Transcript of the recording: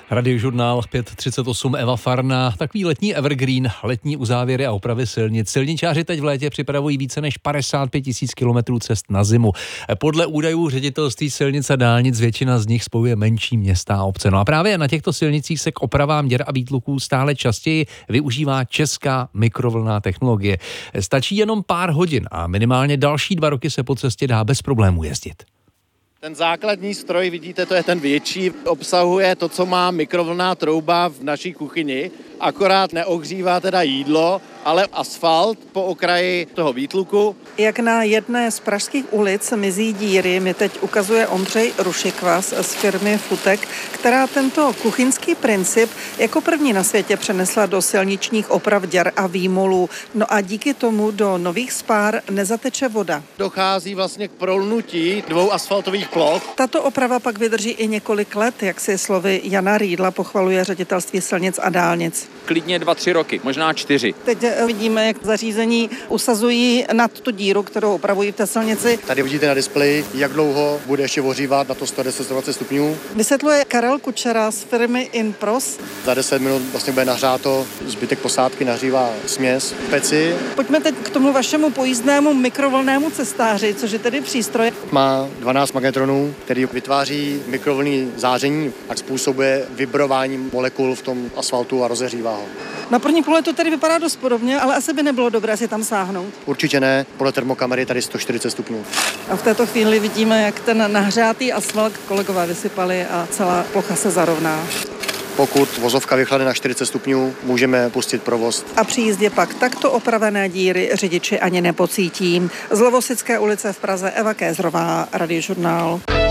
Radiožurnál 5:38, Eva Farná, takový letní evergreen, letní uzávěry a opravy silnic. Silničáři teď v létě připravují více než 55 000 kilometrů cest na zimu. Podle údajů Ředitelství silnic a dálnic většina z nich spojuje menší města a obce. No a právě na těchto silnicích se k opravám děr a výtluků stále častěji využívá česká mikrovlnná technologie. Stačí jenom pár hodin a minimálně další 2 roky se po cestě dá bez problémů jezdit. Ten základní stroj, vidíte, to je ten větší, obsahuje to, co má mikrovlnná trouba v naší kuchyni, akorát neohřívá teda jídlo, ale asfalt po okraji toho výtluku. Jak na jedné z pražských ulic mizí díry, mi teď ukazuje Ondřej Rušikvas z firmy Futek, která tento kuchyňský princip jako první na světě přenesla do silničních oprav děr a výmolů. No a díky tomu do nových spár nezateče voda. Dochází vlastně k prolnutí 2 asfaltových ploch. Tato oprava pak vydrží i několik let, jak si slovy Jana Rýdla pochvaluje Ředitelství silnic a dálnic. Klidně 2-3 roky, možná 4. Teď vidíme, jak zařízení usazují nad tu díru, kterou opravují v té silnici. Tady vidíte na displeji, jak dlouho bude ještě ohřívat na to 110-120 stupňů. Vysvětluje Karel Kučera z firmy Inpros. Za 10 minut vlastně bude nahřáto, zbytek posádky nahřívá směs v peci. Pojďme teď k tomu vašemu pojízdnému mikrovlnnému cestáři, což je tedy přístroj. Má 12 magnetronů, který vytváří mikrovlnný záření a způsobuje vibrování molekul v tom asfaltu a rozehřívá ho. Na první pohled to tady vypadá dost podobně, ale asi by nebylo dobré si tam sáhnout. Určitě ne, podle termokamery tady 140 stupňů. A v této chvíli vidíme, jak ten nahřátý asfalt kolegové vysypali a celá plocha se zarovná. Pokud vozovka vychlade na 40 stupňů, můžeme pustit provoz. A při jízdě pak takto opravené díry řidiči ani nepocítí. Z Lovosické ulice v Praze Eva Kézrová, Radiožurnál.